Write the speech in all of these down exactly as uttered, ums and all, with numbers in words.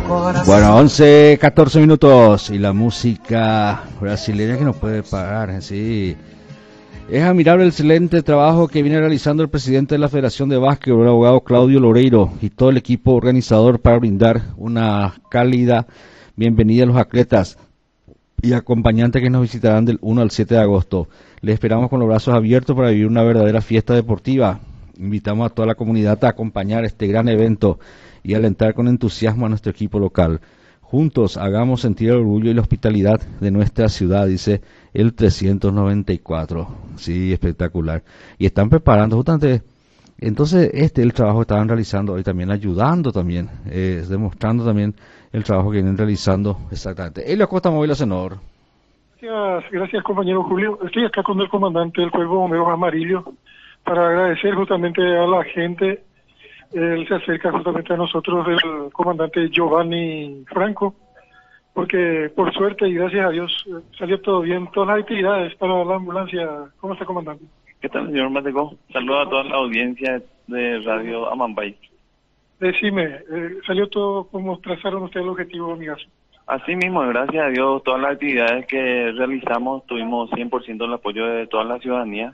Bueno, once, catorce minutos y la música brasileña que nos puede pagar, sí. Es admirable el excelente trabajo que viene realizando el presidente de la Federación de Básquetbol, el abogado Claudio Loureiro, y todo el equipo organizador para brindar una cálida bienvenida a los atletas y acompañantes que nos visitarán del uno al siete de agosto. Les esperamos con los brazos abiertos para vivir una verdadera fiesta deportiva. Invitamos a toda la comunidad a acompañar este gran evento y alentar con entusiasmo a nuestro equipo local. Juntos hagamos sentir el orgullo y la hospitalidad de nuestra ciudad, dice el trescientos noventa y cuatro. Sí, espectacular. Y están preparando justamente, entonces este es el trabajo que estaban realizando hoy también, ayudando también, eh, demostrando también el trabajo que vienen realizando exactamente. Elio Acosta, Móvil Senador. Gracias, gracias compañero Julio. Estoy acá con el comandante del Cuerpo de Bomberos Amarillo para agradecer justamente a la gente. Él se acerca justamente a nosotros, el comandante Giovanni Franco, porque por suerte y gracias a Dios salió todo bien, todas las actividades para la ambulancia. ¿Cómo está, comandante? ¿Qué tal, señor Mateco? Saludos a toda la audiencia de Radio Amambay. Decime, eh, ¿salió todo como trazaron ustedes el objetivo, amigas? Así mismo, gracias a Dios, todas las actividades que realizamos tuvimos cien por ciento el apoyo de toda la ciudadanía.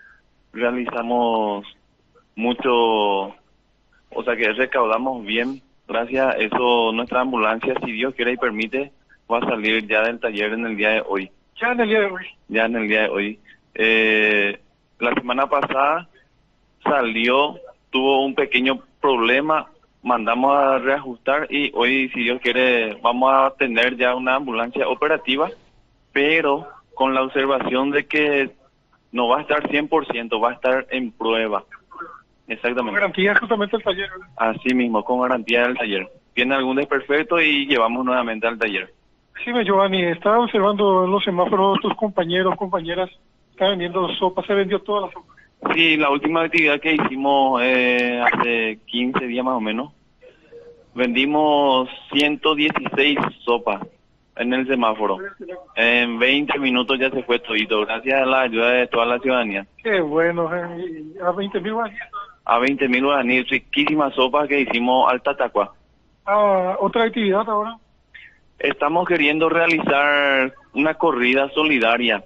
Realizamos mucho, o sea que recaudamos bien. Gracias a eso, nuestra ambulancia, si Dios quiere y permite, va a salir ya del taller en el día de hoy. Ya en el día de hoy. Ya en el día de hoy. Eh, la semana pasada salió, tuvo un pequeño problema, mandamos a reajustar y hoy, si Dios quiere, vamos a tener ya una ambulancia operativa, pero con la observación de que no va a estar cien por ciento, va a estar en prueba. Exactamente. Con garantía justamente el taller. Así mismo, con garantía del taller. Tiene algún desperfecto y llevamos nuevamente al taller. Sí, Giovanni, estaba observando en los semáforos tus compañeros, compañeras, estaban vendiendo sopa, se vendió toda la sopa. Sí, la última actividad que hicimos eh, hace quince días más o menos, vendimos ciento dieciséis sopas en el semáforo. En veinte minutos ya se fue todito, gracias a la ayuda de toda la ciudadanía. Qué bueno, eh, a veinte mil guaraníes. A veinte mil guaraníes, riquísimas sopas que hicimos al Tatacua. Ah, ¿otra actividad ahora? Estamos queriendo realizar una corrida solidaria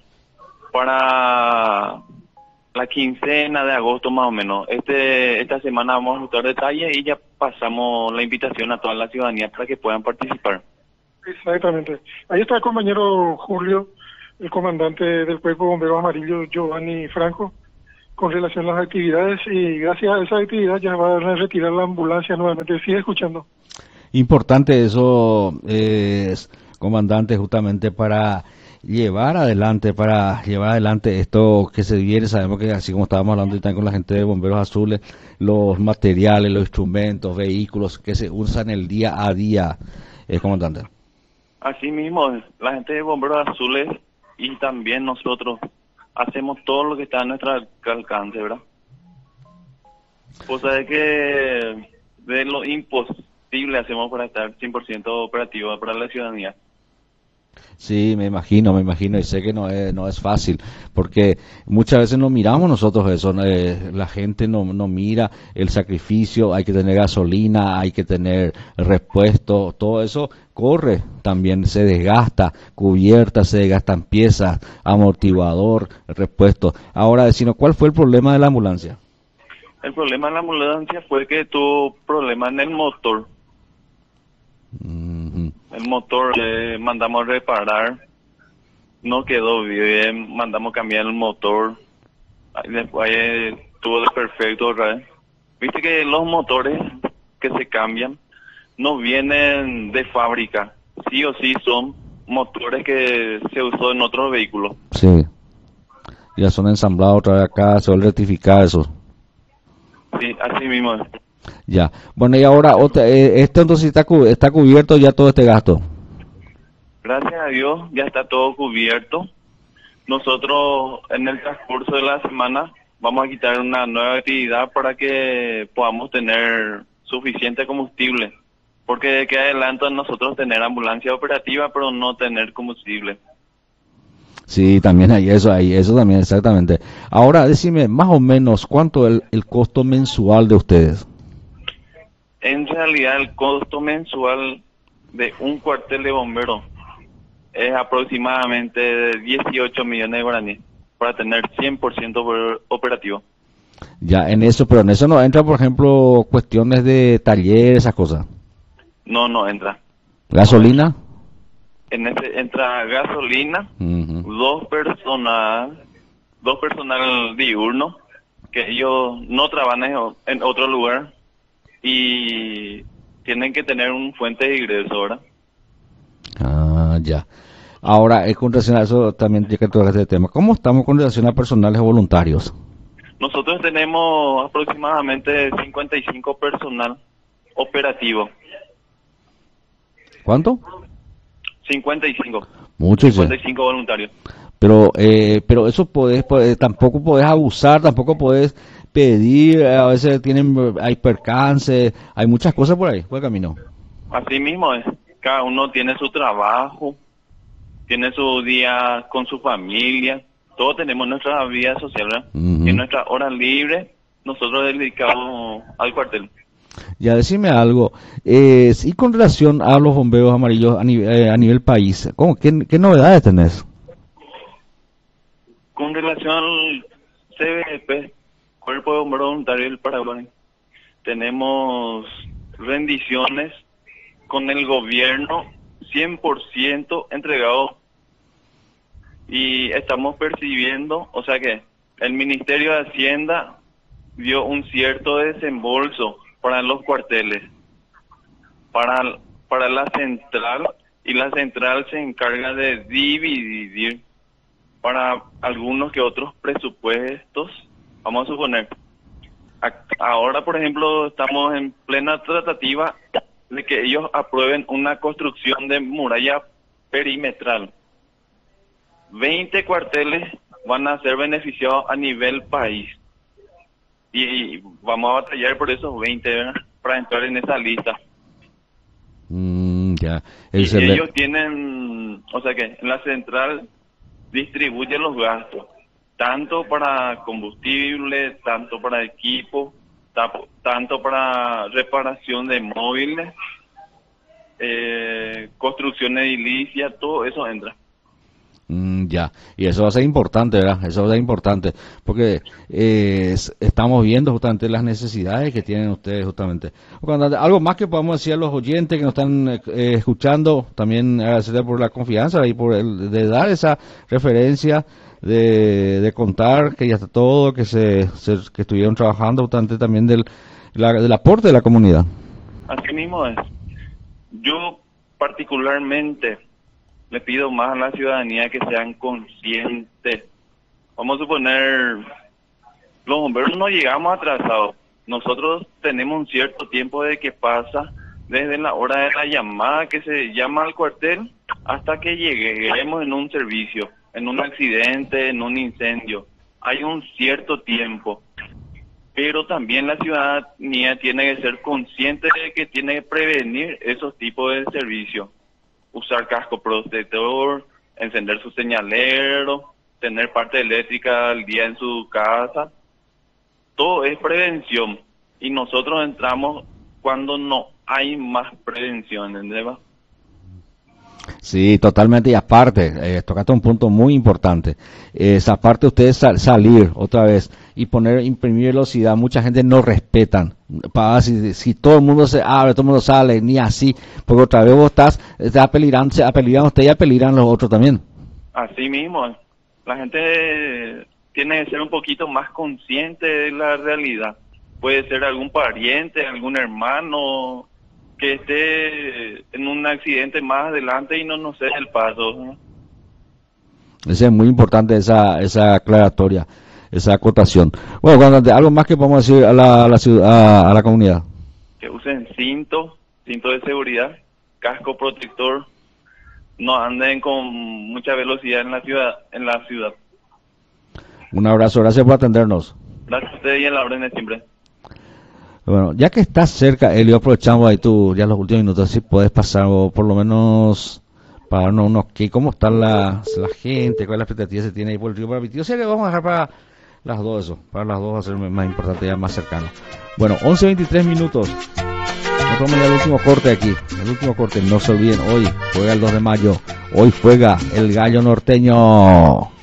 para la quincena de agosto más o menos. Este Esta semana vamos a ajustar detalles y ya pasamos la invitación a toda la ciudadanía para que puedan participar. Exactamente. Ahí está el compañero Julio, el comandante del Cuerpo de Bomberos Amarillo, Giovanni Franco, con relación a las actividades, y gracias a esa actividad ya va a retirar la ambulancia nuevamente. Sigue escuchando. Importante eso, eh, comandante, justamente para llevar adelante, para llevar adelante esto que se viene. Sabemos que así como estábamos hablando también con la gente de Bomberos Azules, los materiales, los instrumentos, vehículos que se usan el día a día, eh, comandante. Así mismo, la gente de Bomberos Azules y también nosotros hacemos todo lo que está a nuestro alcance, ¿verdad? O sea, de que de lo imposible hacemos para estar cien por ciento operativo para la ciudadanía. Sí, me imagino, me imagino, y sé que no es, no es fácil, porque muchas veces no miramos nosotros eso, eh, la gente no, no mira el sacrificio, hay que tener gasolina, hay que tener repuesto, todo eso corre también, se desgasta, cubierta, se desgastan piezas, amortiguador, repuesto. Ahora, decimos, ¿cuál fue el problema de la ambulancia? El problema de la ambulancia fue que tuvo problema en el motor. Mm-hmm. El motor le mandamos a reparar, no quedó bien, mandamos cambiar el motor, y después eh, tuvo desperfecto otra vez. Viste que los motores que se cambian no vienen de fábrica, sí o sí son motores que se usó en otros vehículos. Sí, ya son ensamblados otra vez acá, se va a rectificar eso. Sí, así mismo. Ya, bueno, y ahora, otra, eh, esto entonces está, cu- está cubierto ya todo este gasto. Gracias a Dios ya está todo cubierto. Nosotros en el transcurso de la semana vamos a quitar una nueva actividad para que podamos tener suficiente combustible. Porque de que adelante nosotros tener ambulancia operativa, pero no tener combustible. Sí, también hay eso, hay eso también, exactamente. Ahora, decime, más o menos, ¿cuánto es el, el costo mensual de ustedes? En realidad el costo mensual de un cuartel de bomberos es aproximadamente de dieciocho millones de guaraníes para tener cien por ciento operativo. Ya, en eso, pero en eso no entra, por ejemplo, cuestiones de talleres, esas cosas. No, no entra. ¿Gasolina? En ese entra gasolina, uh-huh. dos personas, dos personal diurno, que ellos no trabajan en otro lugar y tienen que tener un fuente de ingreso, ¿verdad? Ah, ya. Ahora, es con relación a eso también, ya que tocaste el tema, ¿cómo estamos con relación a personales o voluntarios? Nosotros tenemos aproximadamente cincuenta y cinco personal operativo. ¿Cuánto? cincuenta y cinco. Muchos. cincuenta y cinco voluntarios. Pero, eh, pero eso podés, podés, tampoco podés abusar, tampoco podés pedir, a veces tienen, hay percance, hay muchas cosas por ahí, por el camino. Así mismo es, cada uno tiene su trabajo, tiene su día con su familia, todos tenemos nuestra vida social, ¿verdad? Uh-huh. Y en nuestras horas libres, nosotros dedicamos al cuartel. Ya, decime algo, eh, y con relación a los bomberos amarillos a nivel, eh, a nivel país, ¿cómo, qué, qué novedades tenés? Con relación al C B V P, Cuerpo de Bomberos Voluntarios del Paraguay, tenemos rendiciones con el gobierno cien por ciento entregado y estamos percibiendo, o sea que el Ministerio de Hacienda dio un cierto desembolso para los cuarteles, para, para la central, y la central se encarga de dividir para algunos que otros presupuestos. Vamos a suponer, ahora por ejemplo estamos en plena tratativa de que ellos aprueben una construcción de muralla perimetral. veinte cuarteles van a ser beneficiados a nivel país. Y vamos a batallar por esos veinte, ¿verdad? Para entrar en esa lista. Mm, ya. Y ellos tienen, o sea que en la central distribuyen los gastos, tanto para combustible, tanto para equipo, tanto para reparación de móviles, eh, construcción edilicia, todo eso entra. Mm, ya, y eso va a ser importante, ¿verdad? Eso va a ser importante, porque eh, estamos viendo justamente las necesidades que tienen ustedes justamente. Cuando, algo más que podamos decir a los oyentes que nos están eh, escuchando, también agradecerles por la confianza y por el, de dar esa referencia, de, de contar que ya está todo, que se, se que estuvieron trabajando justamente también del, la, del aporte de la comunidad. Así mismo es. Yo particularmente le pido más a la ciudadanía que sean conscientes. Vamos a suponer, los bomberos no llegamos atrasados. Nosotros tenemos un cierto tiempo de que pasa desde la hora de la llamada que se llama al cuartel hasta que lleguemos en un servicio, en un accidente, en un incendio. Hay un cierto tiempo. Pero también la ciudadanía tiene que ser consciente de que tiene que prevenir esos tipos de servicios. Usar casco protector, encender su señalero, tener parte eléctrica al día en su casa. Todo es prevención. Y nosotros entramos cuando no hay más prevención, ¿entendés? Sí, totalmente. Y aparte, eh, tocaste un punto muy importante. Esa parte de ustedes sal, salir otra vez y poner, imprimir velocidad. Mucha gente no respetan. Para, si, si todo el mundo se abre, todo el mundo sale, ni así. Porque otra vez vos estás, estás apelirando, se apeliran usted y apeliran los otros también. Así mismo. La gente tiene que ser un poquito más consciente de la realidad. Puede ser algún pariente, algún hermano que esté en un accidente más adelante y no nos cede el paso, ¿no? Esa es muy importante, esa esa aclaratoria, esa acotación. Bueno, cuando, algo más que podemos decir a la, a la ciudad, a, a la comunidad. Que usen cinto, cinto de seguridad, casco protector, no anden con mucha velocidad en la ciudad, en la ciudad. Un abrazo, gracias por atendernos. Gracias a ustedes y a la orden de siempre. Bueno, ya que estás cerca, Elio, aprovechamos ahí tú, ya los últimos minutos, si puedes pasar, o por lo menos para darnos unos que cómo está la, la gente, cuál es la expectativa que se tiene ahí por el río Parabitío. O sea que vamos a dejar para las dos eso, para las dos va a ser más importante, ya más cercano. Bueno, once veintitrés minutos. Nosotros vamos al último corte aquí. El último corte. No se olviden, hoy juega el dos de mayo. Hoy juega el Gallo Norteño.